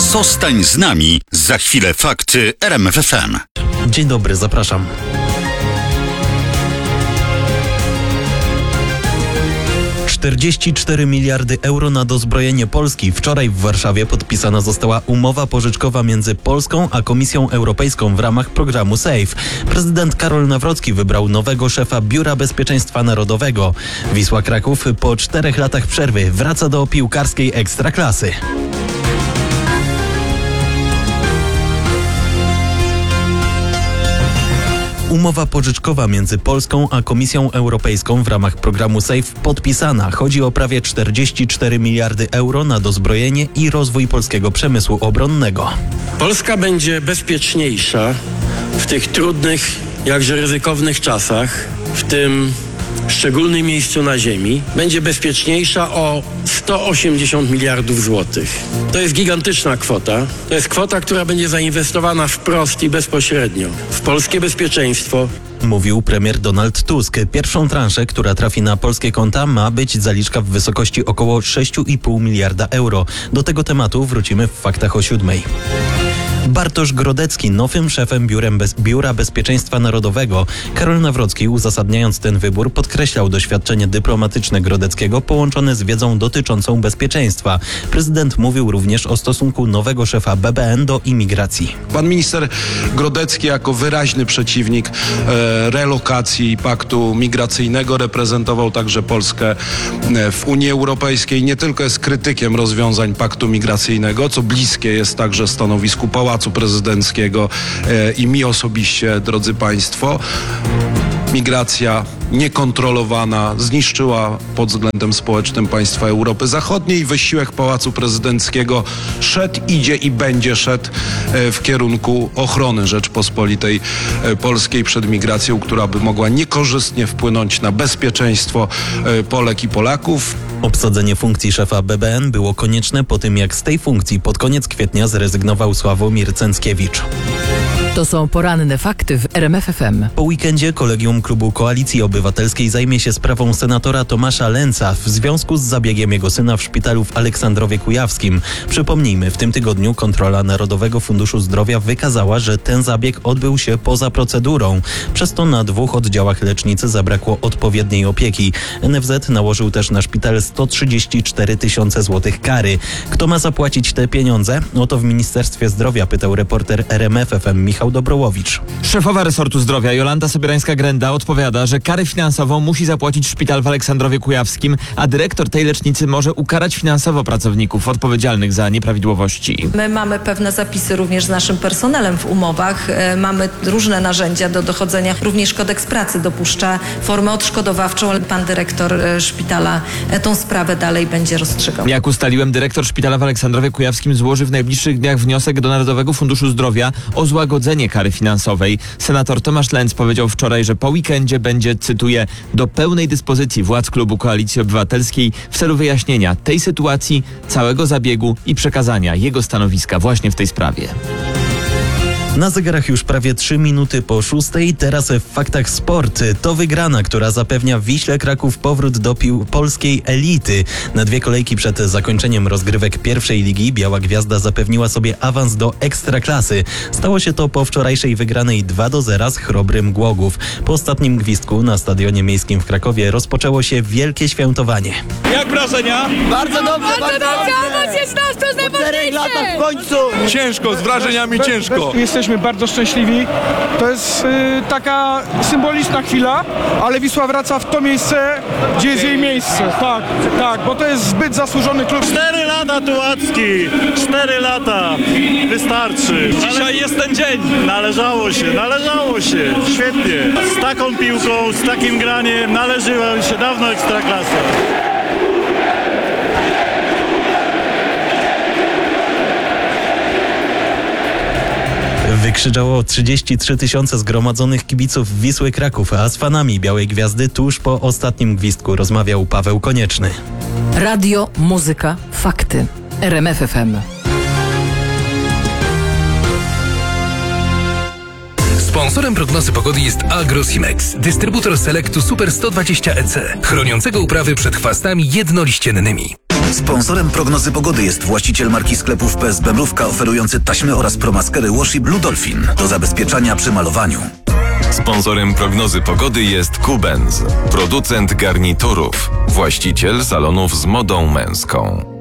Zostań z nami. Za chwilę fakty RMF FM. Dzień dobry, zapraszam. $44 miliardy na dozbrojenie Polski. Wczoraj w Warszawie podpisana została umowa pożyczkowa między Polską a Komisją Europejską w ramach programu SAFE. Prezydent Karol Nawrocki wybrał nowego szefa Biura Bezpieczeństwa Narodowego. Wisła Kraków po 4 latach przerwy wraca do piłkarskiej ekstraklasy. Umowa pożyczkowa między Polską a Komisją Europejską w ramach programu SAFE podpisana. Chodzi o prawie $44 miliardy na dozbrojenie i rozwój polskiego przemysłu obronnego. Polska będzie bezpieczniejsza w tych trudnych, jakże ryzykownych czasach, w tym szczególnym miejscu na ziemi. Będzie bezpieczniejsza o 180 miliardów złotych. To jest gigantyczna kwota. To jest kwota, która będzie zainwestowana wprost i bezpośrednio w polskie bezpieczeństwo. Mówił premier Donald Tusk. Pierwszą transzę, która trafi na polskie konta, ma być zaliczka w wysokości około €6,5 miliarda. Do tego tematu wrócimy w faktach o 7:00. Bartosz Grodecki nowym szefem Biura Bezpieczeństwa Narodowego. Karol Nawrocki, uzasadniając ten wybór, podkreślał doświadczenie dyplomatyczne Grodeckiego połączone z wiedzą dotyczącą bezpieczeństwa. Prezydent mówił również o stosunku nowego szefa BBN do imigracji. Pan minister Grodecki jako wyraźny przeciwnik relokacji i paktu migracyjnego reprezentował także Polskę w Unii Europejskiej. Nie tylko jest krytykiem rozwiązań paktu migracyjnego, co bliskie jest także stanowisku Pałacu Prezydenckiego i mi osobiście, drodzy Państwo. Migracja niekontrolowana zniszczyła pod względem społecznym państwa Europy Zachodniej. Wysiłek Pałacu Prezydenckiego idzie i będzie szedł w kierunku ochrony Rzeczpospolitej Polskiej przed migracją, która by mogła niekorzystnie wpłynąć na bezpieczeństwo Polek i Polaków. Obsadzenie funkcji szefa BBN było konieczne po tym, jak z tej funkcji pod koniec kwietnia zrezygnował Sławomir Cęckiewicz. To są poranne fakty w RMF FM. Po weekendzie Kolegium Klubu Koalicji Obywatelskiej zajmie się sprawą senatora Tomasza Lęca w związku z zabiegiem jego syna w szpitalu w Aleksandrowie Kujawskim. Przypomnijmy, w tym tygodniu kontrola Narodowego Funduszu Zdrowia wykazała, że ten zabieg odbył się poza procedurą. Przez to na 2 oddziałach lecznicy zabrakło odpowiedniej opieki. NFZ nałożył też na szpital 134 000 złotych kary. Kto ma zapłacić te pieniądze? O to w Ministerstwie Zdrowia pytał reporter RMF FM Michał Dobrołowicz. Szefowa resortu zdrowia Jolanta Sobierańska-Grenda odpowiada, że karę finansową musi zapłacić szpital w Aleksandrowie Kujawskim, a dyrektor tej lecznicy może ukarać finansowo pracowników odpowiedzialnych za nieprawidłowości. My mamy pewne zapisy również z naszym personelem w umowach. Mamy różne narzędzia do dochodzenia. Również kodeks pracy dopuszcza formę odszkodowawczą, ale pan dyrektor szpitala tą sprawę dalej będzie rozstrzygał. Jak ustaliłem, dyrektor szpitala w Aleksandrowie Kujawskim złoży w najbliższych dniach wniosek do Narodowego Funduszu Zdrowia o złagodzenie kary finansowej. Senator Tomasz Lęc powiedział wczoraj, że po weekendzie będzie, cytuję, do pełnej dyspozycji władz Klubu Koalicji Obywatelskiej w celu wyjaśnienia tej sytuacji, całego zabiegu i przekazania jego stanowiska właśnie w tej sprawie. Na zegarach już prawie 3 minuty po 6:00. Teraz w faktach sport. To wygrana, która zapewnia Wiśle Kraków powrót do polskiej elity. Na 2 kolejki przed zakończeniem rozgrywek pierwszej ligi Biała Gwiazda zapewniła sobie awans do Ekstraklasy. Stało się to po wczorajszej wygranej 2-0 z Chrobrym Głogów. Po ostatnim gwizdku na Stadionie Miejskim w Krakowie rozpoczęło się wielkie świętowanie. Jak wrażenia? Bardzo dobrze, bardzo dobrze. Jest nasz, to jest najważniejsze. W końcu. Ciężko, z wrażeniami ciężko. Jesteśmy bardzo szczęśliwi. To jest taka symboliczna chwila, ale Wisła wraca w to miejsce, gdzie jest jej miejsce. Tak, bo to jest zbyt zasłużony klub. 4 lata Tułacki, 4 lata. Wystarczy. Dzisiaj jest ten dzień. Należało się. Świetnie. Z taką piłką, z takim graniem należyła się dawno Ekstraklasa. Wykrzyczało 33 000 zgromadzonych kibiców Wisły Kraków, a z fanami Białej Gwiazdy tuż po ostatnim gwizdku rozmawiał Paweł Konieczny. Radio, muzyka, fakty. RMF FM. Sponsorem prognozy pogody jest Agrosimex, dystrybutor Selectu Super 120 EC, chroniącego uprawy przed chwastami jednoliściennymi. Sponsorem prognozy pogody jest właściciel marki sklepów PSB Mrówka oferujący taśmy oraz promaskery Washi Blue Dolphin do zabezpieczania przy malowaniu. Sponsorem prognozy pogody jest Kubenz, producent garniturów, właściciel salonów z modą męską.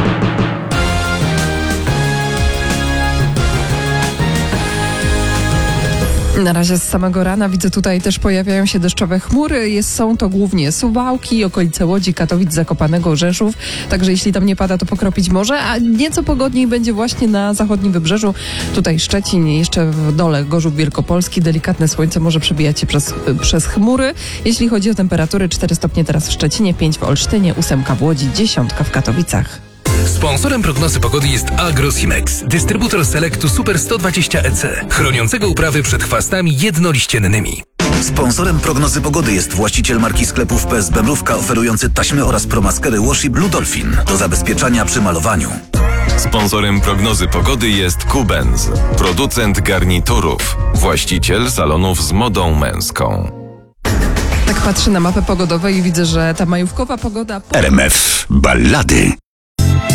Na razie z samego rana widzę tutaj też pojawiają się deszczowe chmury. Są to głównie Suwałki, okolice Łodzi, Katowic, Zakopanego, Rzeszów. Także jeśli tam nie pada, to pokropić może. A nieco pogodniej będzie właśnie na zachodnim wybrzeżu. Tutaj Szczecin, jeszcze w dole Gorzów Wielkopolski. Delikatne słońce może przebijać się przez chmury. Jeśli chodzi o temperatury, 4 stopnie teraz w Szczecinie, 5 w Olsztynie, 8 w Łodzi, 10 w Katowicach. Sponsorem prognozy pogody jest AgroSimex, dystrybutor Selectu Super 120 EC, chroniącego uprawy przed chwastami jednoliściennymi. Sponsorem prognozy pogody jest właściciel marki sklepów PSB Mrówka oferujący taśmy oraz promaskery Washi Blue Dolphin do zabezpieczania przy malowaniu. Sponsorem prognozy pogody jest Kubenz, producent garniturów, właściciel salonów z modą męską. Tak patrzę na mapę pogodową i widzę, że ta majówkowa pogoda... RMF Ballady.